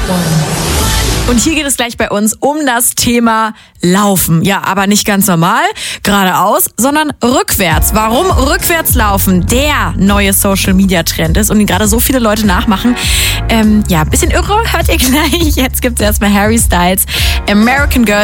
Und hier geht es gleich bei uns um das Thema Laufen. Ja, aber nicht ganz normal, geradeaus, sondern rückwärts. Warum rückwärts laufen der neue Social-Media-Trend ist und ihn gerade so viele Leute nachmachen. Ein bisschen irre, hört ihr gleich. Jetzt gibt's erstmal Harry Styles, American Girl.